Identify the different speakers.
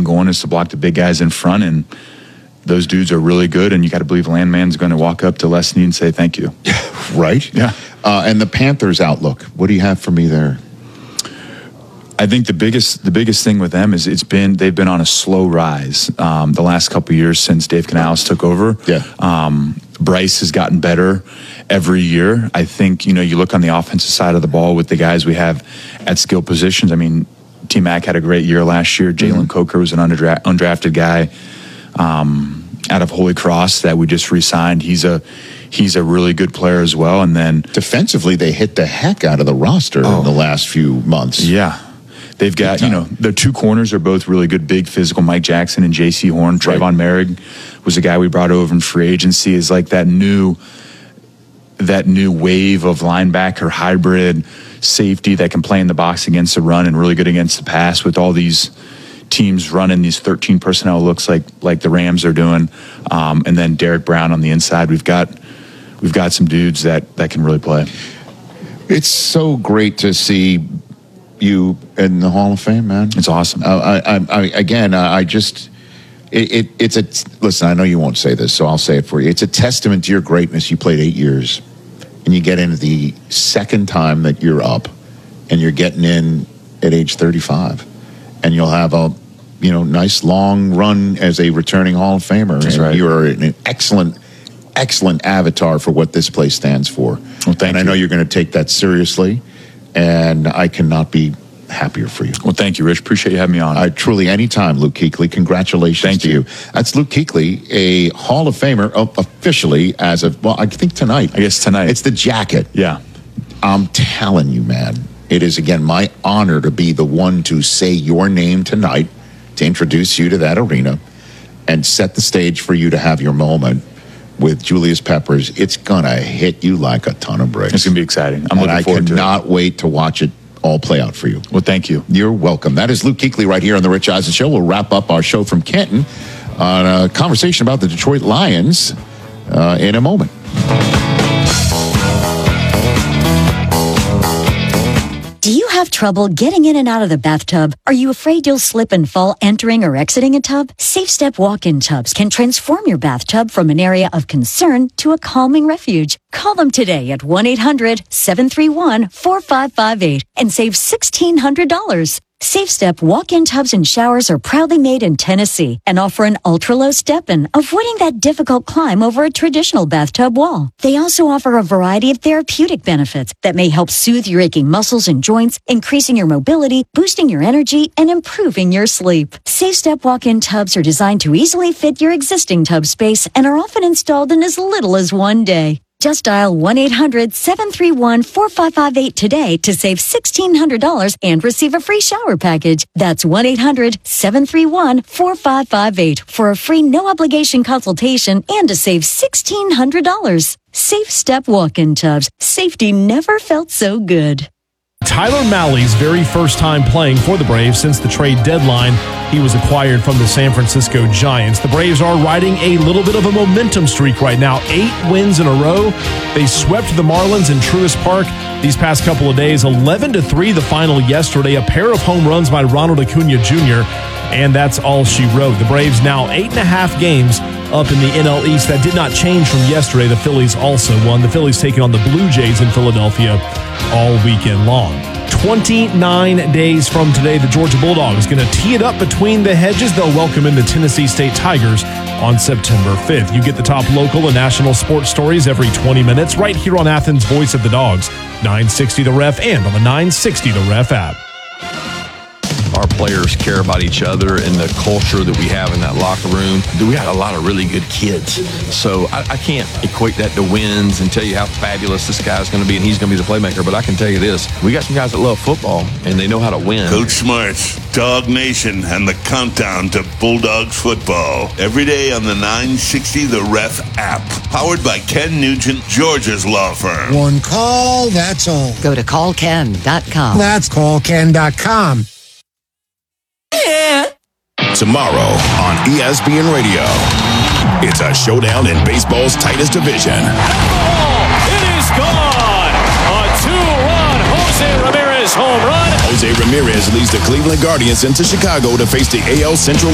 Speaker 1: going is to block the big guys in front, and those dudes are really good, and you got to believe Landman's going to walk up to Lesney and say thank you.
Speaker 2: Right?
Speaker 1: Yeah.
Speaker 2: And the Panthers' outlook, what do you have for me there?
Speaker 1: I think the biggest thing with them is they've been on a slow rise the last couple of years since Dave Canales took over.
Speaker 2: Yeah.
Speaker 1: Bryce has gotten better every year. I think, you look on the offensive side of the ball with the guys we have at skill positions. I mean, T-Mac had a great year last year. Jalen Coker was an undrafted guy out of Holy Cross that we just re-signed. He's a really good player as well. And then
Speaker 2: defensively, they hit the heck out of the roster in the last few months.
Speaker 1: Yeah. They've got, their two corners are both really good, big, physical. Mike Jackson and J.C. Horn.
Speaker 2: Right.
Speaker 1: Trayvon Merrick was a guy we brought over in free agency. Is like that new wave of linebacker hybrid safety that can play in the box against the run and really good against the pass, with all these teams running these 13 personnel looks like the Rams are doing. And then Derek Brown on the inside. We've got some dudes that can really play.
Speaker 2: It's so great to see you in the Hall of Fame, man.
Speaker 1: It's awesome.
Speaker 2: Listen, I know you won't say this, so I'll say it for you. It's a testament to your greatness. You played 8 years, and you get into the second time that you're up, and you're getting in at age 35, and you'll have a nice long run as a returning Hall of Famer.
Speaker 1: That's
Speaker 2: and
Speaker 1: right.
Speaker 2: You are an excellent avatar for what this place stands for.
Speaker 1: Well, thank you.
Speaker 2: I know you're going to take that seriously, and I cannot be happier for you.
Speaker 1: Well, thank you, Rich. Appreciate you having me on.
Speaker 2: Truly, anytime, Luke Kuechly. Congratulations to you. That's Luke Kuechly, a Hall of Famer, officially as of, I think tonight.
Speaker 1: I guess tonight.
Speaker 2: It's the jacket.
Speaker 1: Yeah.
Speaker 2: I'm telling you, man, it is, again, my honor to be the one to say your name tonight, to introduce you to that arena, and set the stage for you to have your moment with Julius Peppers. It's going to hit you like a ton of bricks.
Speaker 1: It's going to be exciting. I'm looking forward to it.
Speaker 2: I cannot wait to watch it all play out for you.
Speaker 1: Well, thank you.
Speaker 2: You're welcome. That is Luke Kuechly right here on The Rich Eisen Show. We'll wrap up our show from Canton on a conversation about the Detroit Lions in a moment.
Speaker 3: Do you have trouble getting in and out of the bathtub? Are you afraid you'll slip and fall entering or exiting a tub? Safe Step walk-in tubs can transform your bathtub from an area of concern to a calming refuge. Call them today at 1-800-731-4558 and save $1,600. Safe Step walk-in tubs and showers are proudly made in Tennessee and offer an ultra-low step-in, avoiding that difficult climb over a traditional bathtub wall. They also offer a variety of therapeutic benefits that may help soothe your aching muscles and joints, increasing your mobility, boosting your energy, and improving your sleep. Safe Step walk-in tubs are designed to easily fit your existing tub space and are often installed in as little as one day. Just dial 1-800-731-4558 today to save $1,600 and receive a free shower package. That's 1-800-731-4558 for a free no-obligation consultation and to save $1,600. Safe Step walk-in tubs. Safety never felt so good.
Speaker 4: Tyler Malley's very first time playing for the Braves since the trade deadline. He was acquired from the San Francisco Giants. The Braves are riding a little bit of a momentum streak right now. 8 wins in a row. They swept the Marlins in Truist Park these past couple of days. 11-3 the final yesterday. A pair of home runs by Ronald Acuna Jr., and that's all she wrote. The Braves now 8.5 games up in the NL East. That did not change from yesterday. The Phillies also won. The Phillies taking on the Blue Jays in Philadelphia all weekend long. 29 days from today, the Georgia Bulldogs going to tee it up between the hedges. They'll welcome in the Tennessee State Tigers on September 5th. You get the top local and national sports stories every 20 minutes right here on Athens' Voice of the Dogs, 960 The Ref, and on the 960 The Ref app.
Speaker 5: Our players care about each other and the culture that we have in that locker room. We got a lot of really good kids. So I can't equate that to wins and tell you how fabulous this guy's going to be and he's going to be the playmaker. But I can tell you this, we got some guys that love football and they know how to win.
Speaker 6: Coach Smarts, Dog Nation, and the countdown to Bulldogs football. Every day on the 960 The Ref app. Powered by Ken Nugent, Georgia's law firm.
Speaker 7: One call, that's all.
Speaker 8: Go to callken.com.
Speaker 7: That's callken.com.
Speaker 9: Tomorrow on ESPN Radio, it's a showdown in baseball's tightest division.
Speaker 10: It is gone! A 2-run Jose Ramirez home run.
Speaker 9: Jose Ramirez leads the Cleveland Guardians into Chicago to face the AL Central